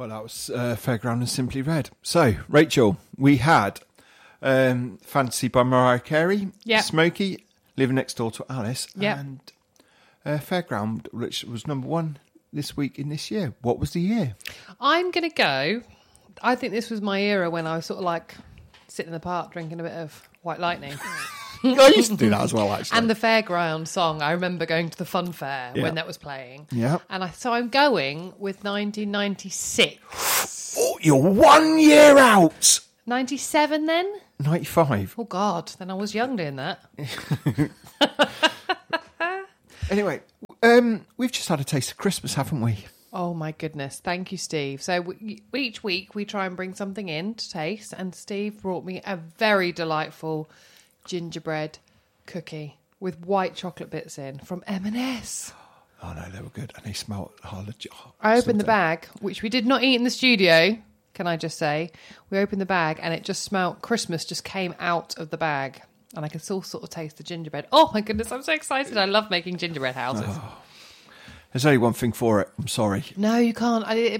Well, that was Fairground and Simply Red. So, Rachel, we had Fantasy by Mariah Carey, Smokey, Living Next Door to Alice, and Fairground, which was number 1 this week in this year. What was the year? I'm going to go... I think this was my era when I was sort of like sitting in the park drinking a bit of White Lightning. I used to do that as well, actually. And the Fairground song, I remember going to the fun fair when that was playing. Yeah. And so I'm going with 1996. Oh, you're 1 year out! 97 then? 95. Oh, God. Then I was young doing that. Anyway, we've just had a taste of Christmas, haven't we? Oh, my goodness. Thank you, Steve. So each week we try and bring something in to taste, and Steve brought me a very delightful gingerbread cookie with white chocolate bits in from M&S. Oh, no, they were good. And they smelled hard. I opened the bag, which we did not eat in the studio, can I just say. We opened the bag, and it just smelled... Christmas just came out of the bag. And I can still sort of taste the gingerbread. Oh, my goodness, I'm so excited. I love making gingerbread houses. Oh. There's only one thing for it. I'm sorry. No, you can't.